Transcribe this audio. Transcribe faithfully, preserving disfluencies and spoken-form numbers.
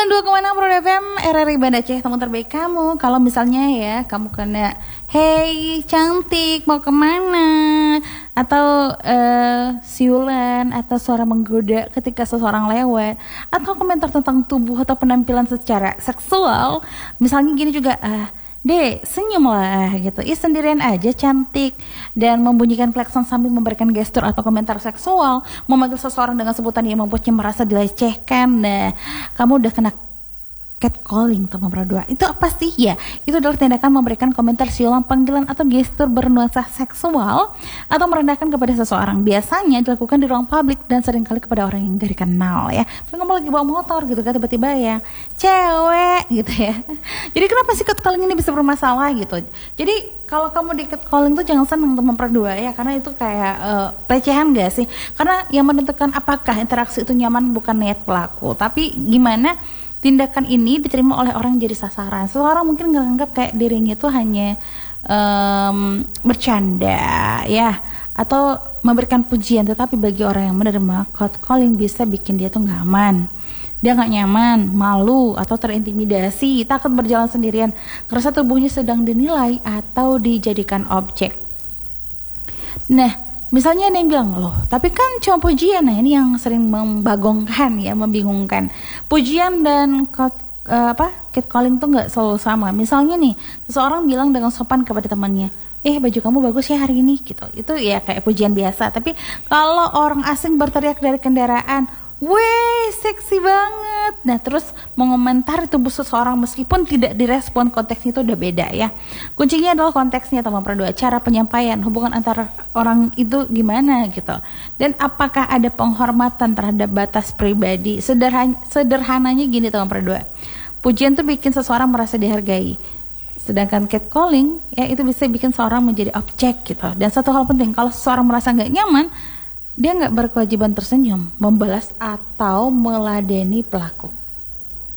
sembilan puluh dua koma enam Pro F M R R I Banda Aceh, teman terbaik kamu. Kalau misalnya ya kamu kena hey cantik mau kemana, atau uh, siulan atau suara menggoda ketika seseorang lewat, atau komentar tentang tubuh atau penampilan secara seksual, misalnya gini juga, ah Dek, senyum lah gitu. Ih, sendirian aja cantik. Dan membunyikan klakson sambil memberikan gestur atau komentar seksual, memanggil seseorang dengan sebutan yang membuatnya merasa dilecehkan. Nah, kamu udah kena catcalling teman berdua. Itu apa sih? Ya, itu adalah tindakan memberikan komentar siulan, panggilan atau gestur bernuansa seksual atau merendahkan kepada seseorang. Biasanya dilakukan di ruang publik dan seringkali kepada orang yang gak dikenal ya. Kamu lagi bawa motor gitu kan, tiba-tiba ya cewek gitu ya. Jadi kenapa sih catcalling ini bisa bermasalah gitu? Jadi kalau kamu di catcalling tuh jangan senang teman berdua ya, karena itu kayak uh, pelecehan gak sih? Karena yang menentukan apakah interaksi itu nyaman bukan niat pelaku, tapi gimana tindakan ini diterima oleh orang yang jadi sasaran. Seseorang mungkin nganggap kayak dirinya tuh hanya um, bercanda ya, atau memberikan pujian, tetapi bagi orang yang menerima catcalling bisa bikin dia tuh nggak aman. Dia nggak nyaman, malu, atau terintimidasi, takut berjalan sendirian, ngerasa tubuhnya sedang dinilai atau dijadikan objek. Nah, misalnya ada yang bilang, loh tapi kan cuma pujian. Nah ini yang sering membagongkan ya, membingungkan. Pujian dan cat, uh, apa catcalling tuh nggak selalu sama. Misalnya nih, seseorang bilang dengan sopan kepada temannya, eh baju kamu bagus ya hari ini gitu. Itu ya kayak pujian biasa. Tapi kalau orang asing berteriak dari kendaraan, weh seksi banget, nah terus mengomentari tubuh seseorang meskipun tidak direspon, konteksnya itu udah beda ya. Kuncinya adalah konteksnya teman berdua, cara penyampaian, hubungan antara orang itu gimana gitu, dan apakah ada penghormatan terhadap batas pribadi. Sederhan sederhananya gini teman berdua, pujian tuh bikin seseorang merasa dihargai, sedangkan catcalling ya itu bisa bikin seorang menjadi objek gitu. Dan satu hal penting, kalau seseorang merasa nggak nyaman, dia nggak berkewajiban tersenyum, membalas atau meladeni pelaku.